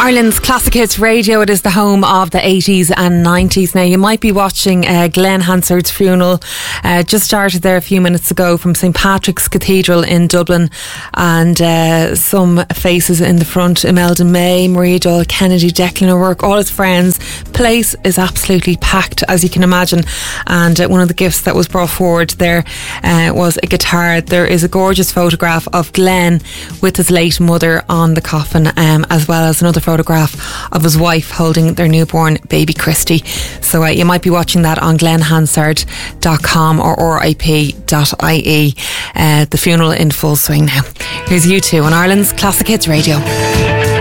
Ireland's Classic Hits Radio. It is the home of the 80s and 90s. Now, you might be watching Glenn Hansard's funeral. Just started there a few minutes ago from St Patrick's Cathedral in Dublin. And some faces in the front: Imelda May, Maria Doyle Kennedy, Declan O'Rourke, all his friends. Place is absolutely packed, as you can imagine. And one of the gifts that was brought forward there was a guitar. There is a gorgeous photograph of Glenn with his late mother on the coffin, as well as another photograph of his wife holding their newborn baby Christy. So you might be watching that on glenhansard.com or rip.ie. The funeral in full swing now. Here's U2 on Ireland's Classic Hits Radio.